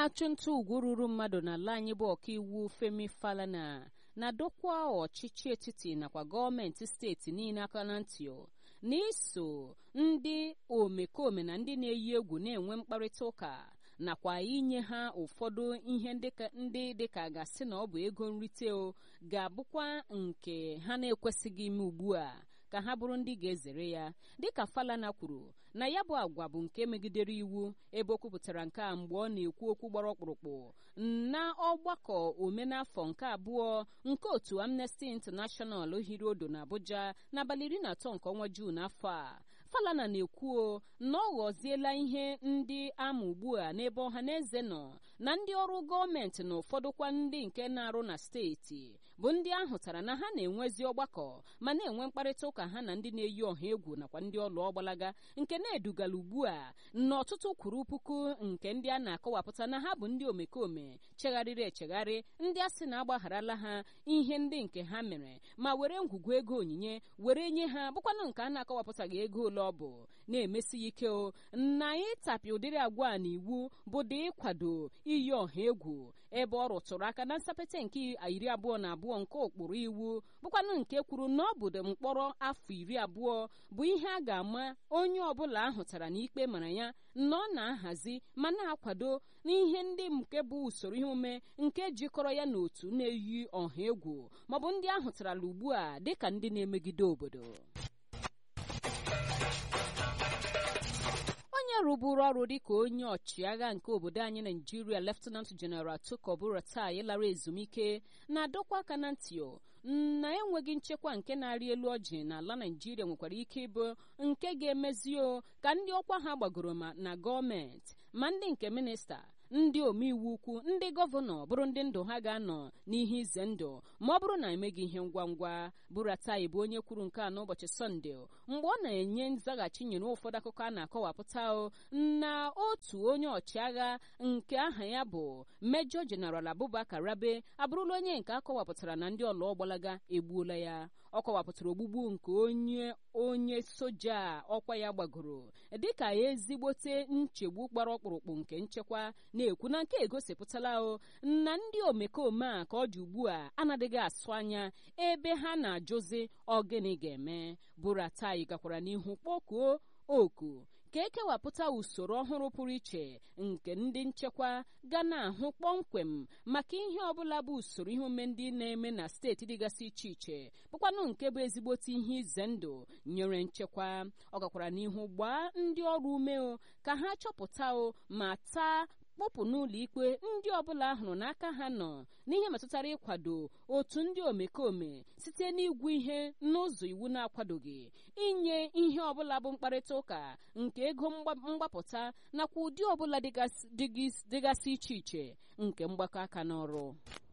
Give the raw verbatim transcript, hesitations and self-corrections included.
na-achụ nta ugwu ruru mmadụ n'ala anyị bụ ọkaiwu Femi Falana na-adọkwa ọchịchị etiti nakwa gọọmenti steeti niile aka na ntị n'iso ndị omekome na ndị na-eyi egwu na-enwe mkparịta ụka nakwa inye ha ụfọdụ ihe ndị dịka gasị na ọ bụ ego nrite o ga-abụkwa nke ha na-ekwesịghị ime ugbu a ka ha bụrụ ndị ga-ezere ya. Dịka Falana kwuru na ya bụ agwa bụ nke megidere iwu, ebe o kwupụtara nke a mgbe ọ na-ekwu okwu gbara ọkpụrụkpụ na ọgbakọ omenafọ nke abụọ nke otu Amnesty International hiri odo na Abuja n'abalị iri na atọ nke ọnwa Juun afọ a. Falana na-ekwuo na ọ ghọziela ihe ndị ama ugbu a n'ebe ọha na eze nọ na ndị ọrụ gọọmenti na ụfọdụkwa ndị nke na-arụ na steeti bụ ndị ahụtara na ha na-enwezi ọgbakọ ma na-enwe mkparịta ụka ha na ndị na-eyi ọha egwu nakwa ndị ọlụ ọgbalaga nke na-edugala ugbu a n'ọtụtụ kwuru puku nke ndị a na-akọwapụta na ha bụ ndị omekome chegharịrị echegharị, ndị a sị na agbagharala ha ihe ndị nke ha mere ma were ngwugwu ego onyinye were nye ha, bụkwanụ nke a na-akọwapụtaghị ego ole ọ bụ, na-emesi ike o na ịtapị ụdịrị agwa a n'iwu bụ dị ịkwado iyi ọha egwu, ebe ọ rụtụrụ aka na nsapete nke iri abụọ na abụọ nke ụkpụrụ iwu, bụkwanụ nke kwuru na ọ bụ mkpọrọ afọ iri abụọ bụ ihe a ga-ama onye ọbụla ahụtara na ikpe mara ya na ọ na-ahazi ma na-akwado n'ihe ndị nke bụ usoro ihe omume nke jikọrọ ya n'otu na-eyi ọha egwu maọbụ ndị ahụtarala ugbu a dịka ndị na-emegide obodo. onye rụburu ọrụ dịka onye ọchịagha nke obodo anyị Naijiria Lieutenant General Tukur Buratai lara ezumike na-adọkwa aka na ntị na enweghị nchekwa nke na-arị elu ọjị n'ala Naijiria nwekwara ike ịbụ nke ga-emezio ka ndị ọkwa ha gbagoro na gọọmenti ma ndị nke minista, ndị omeiwu ukwu, ndị gọvanọ bụrụ ndị ndụ ha ga-anọ n'ihe ize ndụ ma ọ bụrụ na emeghị ihe ngwa ngwa. Buratai bụ onye kwuru nke a n'ụbọchị Sọnde mgbe ọ na-enye nzaghachi nyere ụfọdụ akụkọ a na-akọwapụta na otu onye ọchịagha nke aha ya bụ Major General Abubakar Rabe abụrụla onye nke akọwapụtara na ndị ọlụ ọgbalaga egbuola ya. Ọ kọwapụtara ogbugbu nke onye onye soja ọkwa ya gbagoro dịka ezigbote nchegbu gbara ọkpụrụkpụ nke nchekwa, na-ekwu na nke egosipụtala o na ndị omekome a ka ọ dị ugbu a anadịghị asụ anya ebe ha na-ajụzi ọgịnị ga-eme. Buratai gakwara n'ihu kpọkuo oku ka ekewapụta usoro ọhụrụ pụrụ iche nke ndị nchekwa ga na-ahụ kpọmkwem maka ihe ọbụla bụ usoro ihe omume ndị na-eme na steeti dịgasị iche iche, bụkwanụ nke bụ ezigbote ihe ize ndụ nyere nchekwa. Ọ gakwara n'ihu gbaa ndị ọrụ ume ka ha chọpụta o ma taa kpọpụ n'ụlọ ikpe ndị ọbụla hụrụ n'aka ha nọ n'ihe metụtara ịkwado otu ndị omekome site n'igwu ihe n'ụzọ iwu na-akwadoghị, inye ihe ọbụla bụ mkparịta ụka nke ego mgbapụta nakwa ụdị ọbụla dịgasị iche iche nke mgbakọ aka n'ọrụ.